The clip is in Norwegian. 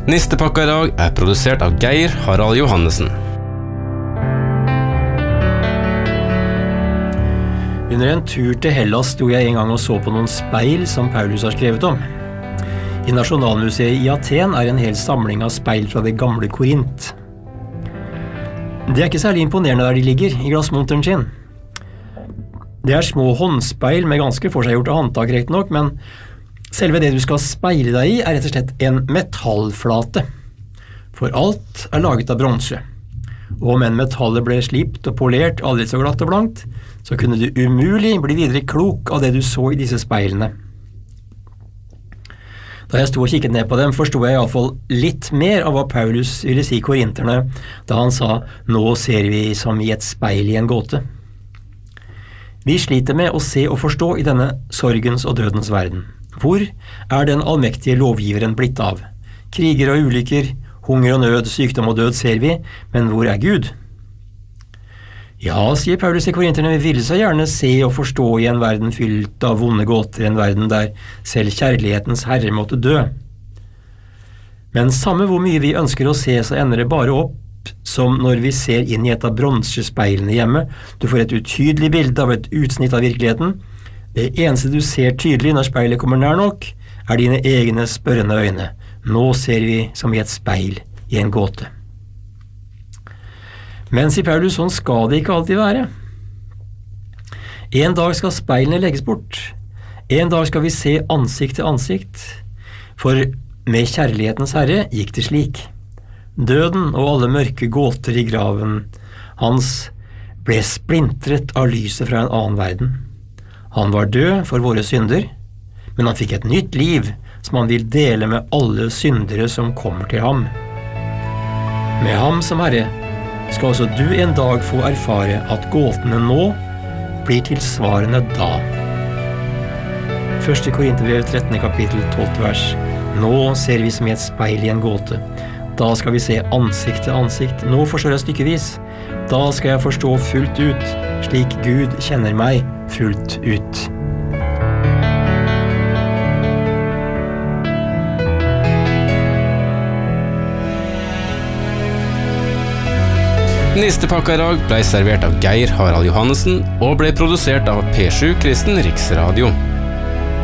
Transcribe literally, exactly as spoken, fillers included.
Nistepakka i dag er produsert av Geir Harald Johannessen. Under en tur til Hellas sto jeg en gang og så på noen speil som Paulus har skrevet om. I Nasjonalmuseet i Aten er en hel samling av speil fra det gamle Korint. Det er ikke særlig imponerende der de ligger, i glassmonteren sin. Det er små håndspeil med ganske forseggjorte håndtak rett nok, men selve det du skal speile deg i er rett og slett en metallflate. For alt er laget av bronse. Og om en metallet ble slipt og polert aldri så glatt og blankt, så kunne du umulig bli videre klok av det du så i disse speilene. Da jeg sto og kikket ned på dem, forstod jeg i alle fall litt mer av hva Paulus ville si korinterne, da han sa, «Nå ser vi som i et speil i en gåte». Vi sliter med å se og forstå i denne sorgens og dødens verden. Hvor er den allmektige lovgiveren blitt av? Kriger og ulykker, hunger og nød, sykdom og død ser vi, men hvor er Gud? Ja, sier Paulus i korinterne, vi ville så gjerne se og forstå i en verden fylt av vonde gåter, en verden der selv kjærlighetens herre måtte dø. Men samme hvor mye vi ønsker å se, så ender det bare opp som når vi ser inn i et av bronsespeilene hjemme. Du får et utydelig bilde av et utsnitt av virkeligheten. Det eneste du ser tydelig når speilet kommer nær nok, er dine egne spørrende øyne. Nå ser vi som i et speil i en gåte. Men, sier Paulus, sånn skal det ikke alltid være. En dag skal speilene legges bort. En dag skal vi se ansikt til ansikt. For med kjærlighetens herre gikk det slik. Døden og alle mørke gåter i graven hans ble splintret av lyset fra en annen verden. Han var død for våre synder, men han fikk et nytt liv som han vil dele med alle syndere som kommer til ham. Med ham som herre skal også du en dag få erfare at gåtene nå blir tilsvarende da. Første Korinterbrev trettende kapittel tolvte vers. Nå ser vi som i et speil i en gåte. Da skal vi se ansikt til ansikt. Nå forstår jeg stykkevis. Da skal jeg forstå fullt ut, slik Gud kjenner meg fullt ut. Nistepakka i dag ble servert av Geir Harald Johannessen og ble produsert av P sju Kristen Riksradio.